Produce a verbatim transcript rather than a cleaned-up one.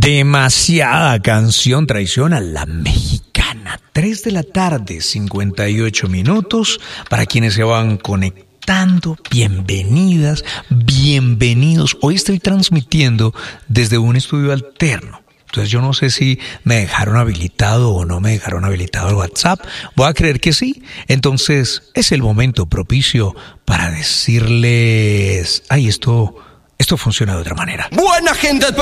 Demasiada canción traiciona la mexicana. tres de la tarde, cincuenta y ocho minutos. Para quienes se van conectando, bienvenidas, bienvenidos. Hoy estoy transmitiendo desde un estudio alterno. Entonces yo no sé si me dejaron habilitado o no me dejaron habilitado el WhatsApp. Voy a creer que sí. Entonces es el momento propicio para decirles, ay, esto, esto funciona de otra manera. Buena gente.